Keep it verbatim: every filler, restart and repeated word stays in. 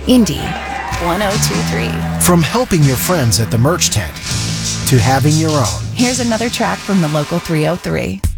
Indy one oh two three. From helping your friends at the merch tent to having your own. Here's another track from the Local three oh three.